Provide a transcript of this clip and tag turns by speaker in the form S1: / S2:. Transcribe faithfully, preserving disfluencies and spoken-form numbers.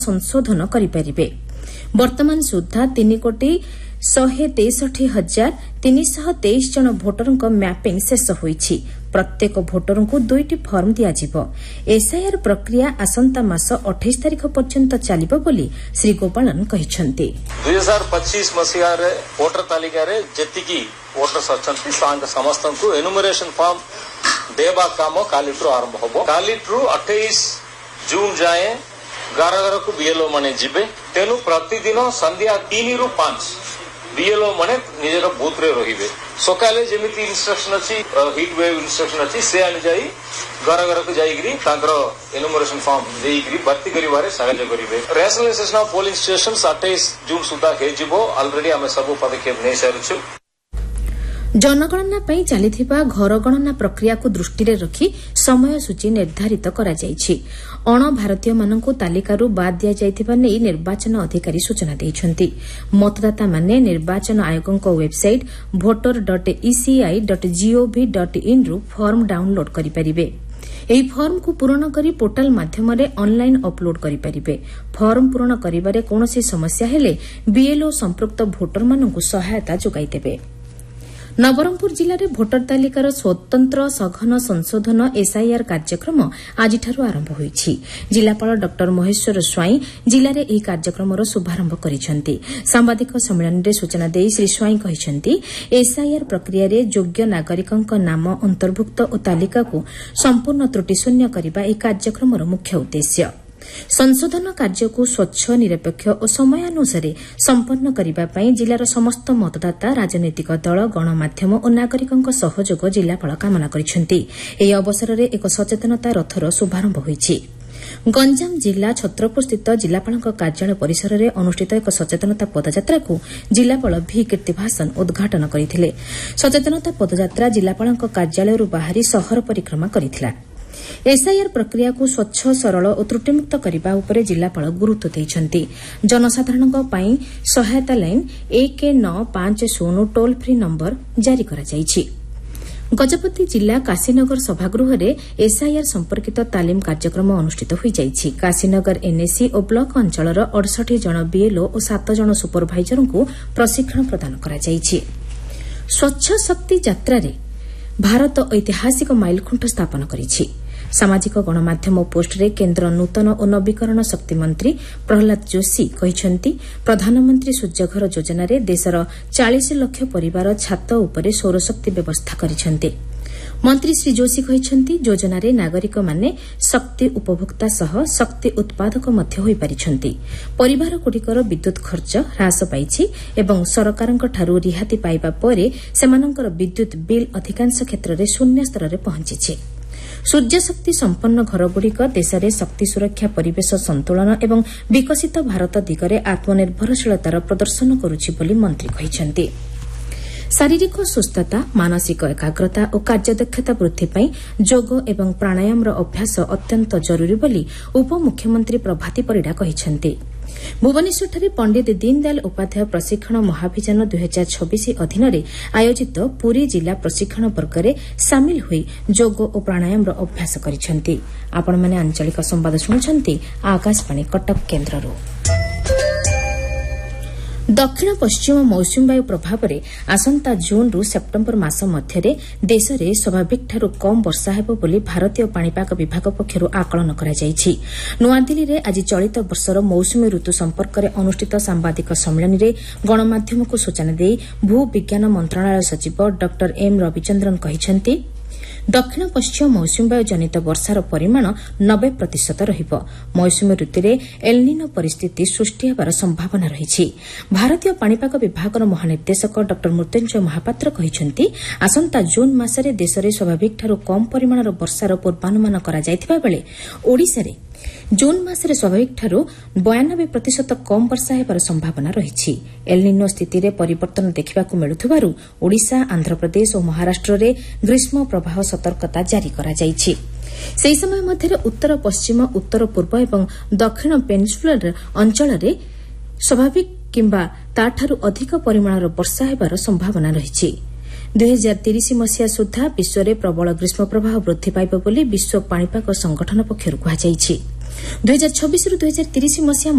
S1: ସଂଶୋଧନ କରିପାରିବେ। ବର୍ତ୍ତମାନ ସୁଦ୍ଧା ତିନି କୋଟି ଶହେ ତେଷଠି ହଜାର ତିନିଶହ ତେଇଶ ଜଣ ଭୋଟରଙ୍କ ମ୍ୟାପିଂ ଶେଷ ହୋଇଛି। ପ୍ରତ୍ୟେକ ଭୋଟରଙ୍କୁ ଦୁଇଟି ଫର୍ମ ଦିଆଯିବ। ଏସ୍ଆଇଆର୍ ପ୍ରକ୍ରିୟା ଆସନ୍ତା ମାସ ଅଠେଇଶ ତାରିଖ ପର୍ଯ୍ୟନ୍ତ ଚାଲିବ ବୋଲି ଶ୍ରୀ ଗୋପାଳନ କହିଛନ୍ତି।
S2: ଦୁଇ ହଜାର ପଚିଶ ମସିହାରେ ଭୋଟର ତାଲିକାରେ ଯେତିକି ଭୋଟର୍ସ ଅଛନ୍ତି ସମସ୍ତଙ୍କୁ ଏନୁମରେସନ ଫର୍ମ ଦେବା କାମ କାଲିଠୁ ଆରମ୍ଭ ହେବ। କାଲିଠୁ ଅଠେଇଶ ଜୁନ୍ ଯାଏଁ ଘର ଘରକୁ ବିଏଲ୍ଓ ମାନେ ଯିବେ। ତେଣୁ ପ୍ରତିଦିନ ସନ୍ଧ୍ୟା ତିନି ରୁ ପାଞ୍ଚ ବିଏଲ୍ଓ ମାନେ ନିଜର ବୁଥରେ ରହିବେ। ସକାଳେ ଯେମିତି ଇନଷ୍ଟ୍ରକ୍ସନ ଅଛି ହିଟ୍ ୱେଭ୍ ଇନଷ୍ଟ୍ରକ୍ସନ ଅଛି ସେ ଅନୁଯାୟୀ ଘର ଘରକୁ ଯାଇକରି ତାଙ୍କର ଏନୁମରେସନ ଫର୍ମ ଦେଇକରି ଭର୍ତ୍ତି କରିବାରେ ସାହାଯ୍ୟ କରିବେ। ରାସନାଲାଇଜେସନ ଅଫ୍ ପୋଲିଂ ଷ୍ଟେସନ ଅଠେଇଶ ଜୁନ୍ ସୁଦ୍ଧା ହେଇଯିବ। ଅଲରେଡି ଆମେ ସବୁ ପଦକ୍ଷେପ ନେଇସାରିଛୁ।
S1: ଜନଗଣନା ପାଇଁ ଚାଲିଥିବା ଘର ଗଣନା ପ୍ରକ୍ରିୟାକୁ ଦୃଷ୍ଟିରେ ରଖି ସମୟସୂଚୀ ନିର୍ଦ୍ଧାରିତ କରାଯାଇଛି। ଅଣଭାରତୀୟମାନଙ୍କୁ ତାଲିକାରୁ ବାଦ୍ ଦିଆଯାଇଥିବା ନେଇ ନିର୍ବାଚନ ଅଧିକାରୀ ସୂଚନା ଦେଇଛନ୍ତି। ମତଦାତାମାନେ ନିର୍ବାଚନ ଆୟୋଗଙ୍କ website voter dot ECI dot GOV dot ଇନ୍ରୁ form download କରିପାରିବେ। ଏହି ଫର୍ମକୁ ପୂରଣ କରି ପୋର୍ଟାଲ ମାଧ୍ୟମରେ ଅନ୍ଲାଇନ୍ ଅପ୍ଲୋଡ୍ କରିପାରିବେ। ଫର୍ମ ପୂରଣ କରିବାରେ କୌଣସି ସମସ୍ୟା ହେଲେ ବିଏଲ୍ଓ ସମ୍ପୃକ୍ତ ଭୋଟରମାନଙ୍କୁ ସହାୟତା ଯୋଗାଇଦେବେ। ନବରଙ୍ଗପୁର ଜିଲ୍ଲାରେ ଭୋଟର ତାଲିକାର ସ୍ୱତନ୍ତ୍ର ସଘନ ସଂଶୋଧନ ଏସ୍ଆଇଆର୍ କାର୍ଯ୍ୟକ୍ରମ ଆଜିଠାରୁ ଆରମ୍ଭ ହୋଇଛି। ଜିଲ୍ଲାପାଳ ଡ ମହେଶ୍ୱର ସ୍ୱାଇଁ ଜିଲ୍ଲାରେ ଏହି କାର୍ଯ୍ୟକ୍ରମର ଶୁଭାରମ୍ଭ କରିଛନ୍ତି। ସାମ୍ବାଦିକ ସମ୍ମିଳନୀରେ ସୂଚନା ଦେଇ ଶ୍ରୀ ସ୍ୱାଇଁ କହିଛନ୍ତି, ଏସ୍ଆଇଆର୍ ପ୍ରକ୍ରିୟାରେ ଯୋଗ୍ୟ ନାଗରିକଙ୍କ ନାମ ଅନ୍ତର୍ଭୁକ୍ତ ଓ ତାଲିକାକୁ ସମ୍ପୂର୍ଣ୍ଣ ତ୍ରୁଟିଶୂନ୍ୟ କରିବା ଏହି କାର୍ଯ୍ୟକ୍ରମର ମୁଖ୍ୟ ଉଦ୍ଦେଶ୍ୟ। ସଂଶୋଧନ କାର୍ଯ୍ୟକୁ ସ୍ୱଚ୍ଛ, ନିରପେକ୍ଷ ଓ ସମୟାନୁସାରେ ସମ୍ପନ୍ନ କରିବା ପାଇଁ ଜିଲ୍ଲାର ସମସ୍ତ ମତଦାତା, ରାଜନୈତିକ ଦଳ, ଗଣମାଧ୍ୟମ ଓ ନାଗରିକଙ୍କ ସହଯୋଗ ଜିଲ୍ଲାପାଳ କାମନା କରିଛନ୍ତି। ଏହି ଅବସରରେ ଏକ ସଚେତନତା ରଥର ଶୁଭାରମ୍ଭ ହୋଇଛି। ଗଞ୍ଜାମ ଜିଲ୍ଲା ଛତ୍ରପୁରସ୍ଥିତ ଜିଲ୍ଲାପାଳଙ୍କ କାର୍ଯ୍ୟାଳୟ ପରିସରରେ ଅନୁଷ୍ଠିତ ଏକ ସଚେତନତା ପଦଯାତ୍ରାକୁ ଜିଲ୍ଲାପାଳ ଭି କୀର୍ତ୍ତିଭାସନ ଉଦ୍ଘାଟନ କରିଥିଲେ। ସଚେତନତା ପଦଯାତ୍ରା ଜିଲ୍ଲାପାଳଙ୍କ କାର୍ଯ୍ୟାଳୟରୁ ବାହାରି ସହର ପରିକ୍ରମା କରିଥିଲା। ଏସ୍ଆଇଆର୍ ପ୍ରକ୍ରିୟାକୁ ସ୍ୱଚ୍ଛ, ସରଳ ଓ ତ୍ରୁଟିମୁକ୍ତ କରିବା ଉପରେ ଜିଲ୍ଲାପାଳ ଗୁରୁତ୍ୱ ଦେଇଛନ୍ତି। ଜନସାଧାରଣଙ୍କ ପାଇଁ ସହାୟତା ଲାଇନ୍ ଏକ ନଅ ପାଞ୍ଚ ଶୂନ ଟୋଲ୍ ଫ୍ରି ନମ୍ବର ଜାରି କରାଯାଇଛି। ଗଜପତି ଜିଲ୍ଲା କାଶୀନଗର ସଭାଗୃହରେ ଏସ୍ଆଇଆର୍ ସମ୍ପର୍କିତ ତାଲିମ କାର୍ଯ୍ୟକ୍ରମ ଅନୁଷ୍ଠିତ ହୋଇଯାଇଛି। କାଶୀନଗର ଏନ୍ଏସି ଓ ବ୍ଲକ ଅଞ୍ଚଳର ଅଠଷଠି ଜଣ ବିଏଲ୍ଓ ଓ ସାତ ଜଣ ସୁପରଭାଇଜରଙ୍କୁ ପ୍ରଶିକ୍ଷଣ ପ୍ରଦାନ କରାଯାଇଛି। ସ୍ୱଚ୍ଛ ଶକ୍ତି ଯାତ୍ରାରେ ଭାରତ ଐତିହାସିକ ମାଇଲଖୁଣ୍ଟ ସ୍ଥାପନ କରିଛି। ସାମାଜିକ ଗଣମାଧ୍ୟମ ପୋଷ୍ଟରେ କେନ୍ଦ୍ର ନୂତନ ଓ ନବୀକରଣ ଶକ୍ତି ମନ୍ତ୍ରୀ ପ୍ରହ୍ଲାଦ ଯୋଶୀ କହିଛନ୍ତି, ପ୍ରଧାନମନ୍ତ୍ରୀ ସୂର୍ଯ୍ୟଘର ଯୋଜନାରେ ଦେଶର ଚାଳିଶ ଲକ୍ଷ ପରିବାର ଛାତ ଉପରେ ସୌରଶକ୍ତି ବ୍ୟବସ୍ଥା କରିଛନ୍ତି। ମନ୍ତ୍ରୀ ଶ୍ରୀ ଯୋଶୀ କହିଛନ୍ତି, ଯୋଜନାରେ ନାଗରିକମାନେ ଶକ୍ତି ଉପଭୋକ୍ତା ସହ ଶକ୍ତି ଉତ୍ପାଦକ ମଧ୍ୟ ହୋଇପାରିଛନ୍ତି। ପରିବାରଗୁଡ଼ିକର ବିଦ୍ୟୁତ୍ ଖର୍ଚ୍ଚ ହ୍ରାସ ପାଇଛି ଏବଂ ସରକାରଙ୍କଠାରୁ ରିହାତି ପାଇବା ପରେ ସେମାନଙ୍କର ବିଦ୍ୟୁତ୍ ବିଲ୍ ଅଧିକାଂଶ କ୍ଷେତ୍ରରେ ଶୂନ୍ୟ ସ୍ତରରେ ପହଞ୍ଚିଛି। ସୂର୍ଯ୍ୟଶକ୍ତି ସମ୍ପନ୍ନ ଘରଗୁଡ଼ିକ ଦେଶରେ ଶକ୍ତି ସୁରକ୍ଷା, ପରିବେଶ ସନ୍ତୁଳନ ଏବଂ ବିକଶିତ ଭାରତ ଦିଗରେ ଆତ୍ମନିର୍ଭରଶୀଳତାର ପ୍ରଦର୍ଶନ କରୁଛି ବୋଲି ମନ୍ତ୍ରୀ କହିଛନ୍ତି। ଶାରୀରିକ ସୁସ୍ଥତା, ମାନସିକ ଏକାଗ୍ରତା ଓ କାର୍ଯ୍ୟଦକ୍ଷତା ବୃଦ୍ଧି ପାଇଁ ଯୋଗ ଏବଂ ପ୍ରାଣାୟାମର ଅଭ୍ୟାସ ଅତ୍ୟନ୍ତ ଜରୁରୀ ବୋଲି ଉପମୁଖ୍ୟମନ୍ତ୍ରୀ ପ୍ରଭାତୀ ପରିଡ଼ା କହିଛନ୍ତି। ଭୁବନେଶ୍ୱରଠାରେ ପଣ୍ଡିତ ଦୀନଦୟାଲ ଉପାଧ୍ୟାୟ ପ୍ରଶିକ୍ଷଣ ମହାଭିଯାନ ଦୁଇ ହଜାର ଛବିଶ ଅଧୀନରେ ଆୟୋଜିତ ପୁରୀ ଜିଲ୍ଲା ପ୍ରଶିକ୍ଷଣ ବର୍ଗରେ ସାମିଲ ହୋଇ ଯୋଗ ଓ ପ୍ରାଣାୟାମର ଅଭ୍ୟାସ କରିଛନ୍ତି। ଆପଣମାନେ ଆଞ୍ଚଳିକ ସମ୍ବାଦ ଶୁଣୁଛନ୍ତି ଆକାଶବାଣୀ କଟକ କେନ୍ଦ୍ରରୁ। ଦକ୍ଷିଣ ପଶ୍ଚିମ ମୌସୁମୀ ବାୟୁ ପ୍ରଭାବରେ ଆସନ୍ତା ଜୁନ୍ରୁ ସେପ୍ଟେମ୍ବର ମାସ ମଧ୍ୟରେ ଦେଶରେ ସ୍ୱାଭାବିକଠାରୁ କମ୍ ବର୍ଷା ହେବ ବୋଲି ଭାରତୀୟ ପାଣିପାଗ ବିଭାଗ ପକ୍ଷରୁ ଆକଳନ କରାଯାଇଛି। ନୂଆଦିଲ୍ଲୀରେ ଆଜି ଚଳିତ ବର୍ଷର ମୌସୁମୀ ଋତୁ ସମ୍ପର୍କରେ ଅନୁଷ୍ଠିତ ସାମ୍ବାଦିକ ସମ୍ମିଳନୀରେ ଗଣମାଧ୍ୟମକୁ ସୂଚନା ଦେଇ ଭୂ ବିଜ୍ଞାନ ମନ୍ତ୍ରଣାଳୟ ସଚିବ ଡ ଏମ୍ ରବିଚନ୍ଦ୍ରନ କହିଛନ୍ତି, ଦକ୍ଷିଣ ପଶ୍ଚିମ ମୌସୁମୀ ବାୟୁ ଜନିତ ବର୍ଷାର ପରିମାଣ ନବେ ପ୍ରତିଶତ ରହିବ। ମୌସୁମୀ ଋତୁରେ ଏଲ୍ନିନୋ ପରିସ୍ଥିତି ସୃଷ୍ଟି ହେବାର ସମ୍ଭାବନା ରହିଛି। ଭାରତୀୟ ପାଣିପାଗ ବିଭାଗର ମହାନିର୍ଦ୍ଦେଶକ ଡ ମୃତ୍ୟୁଞ୍ଜୟ ମହାପାତ୍ର କହିଛନ୍ତି, ଆସନ୍ତା ଜୁନ୍ ମାସରେ ଦେଶରେ ସ୍ୱାଭାବିକଠାରୁ କମ୍ ପରିମାଣର ବର୍ଷାର ପୂର୍ବାନୁମାନ କରାଯାଇଥିବା ବେଳେ ଓଡ଼ିଶାରେ ଜୁନ୍ ମାସରେ ସ୍ୱାଭାବିକଠାରୁ ବୟାନବେ ପ୍ରତିଶତ କମ୍ ବର୍ଷା ହେବାର ସମ୍ଭାବନା ରହିଛି। ଏଲ୍ନିନୋ ସ୍ଥିତିରେ ପରିବର୍ତ୍ତନ ଦେଖିବାକୁ ମିଳୁଥିବାରୁ ଓଡ଼ିଶା, ଆନ୍ଧ୍ରପ୍ରଦେଶ ଓ ମହାରାଷ୍ଟ୍ରରେ ଗ୍ରୀଷ୍ମ ପ୍ରବାହ ସତର୍କତା ଜାରି କରାଯାଇଛି। ସେହି ସମୟ ମଧ୍ୟରେ ଉତ୍ତର ପଶ୍ଚିମ, ଉତ୍ତର ପୂର୍ବ ଏବଂ ଦକ୍ଷିଣ ପେନିନସୁଲାର ଅଞ୍ଚଳରେ ସ୍ୱାଭାବିକ କିମ୍ବା ତାଠାରୁ ଅଧିକ ପରିମାଣର ବର୍ଷା ହେବାର ସମ୍ଭାବନା ରହିଛି। ଦୁଇ ହଜାର ତିରିଶ ମସିହା ସୁଦ୍ଧା ବିଶ୍ୱରେ ପ୍ରବଳ ଗ୍ରୀଷ୍ମ ପ୍ରବାହ ବୃଦ୍ଧି ପାଇବ ବୋଲି ବିଶ୍ୱ ପାଣିପାଗ ସଂଗଠନ ପକ୍ଷରୁ କୁହାଯାଇଛି। ଦୁଇହଜାର ଛବିଶରୁ ଦୁଇହଜାର ତିରିଶ ମସିହା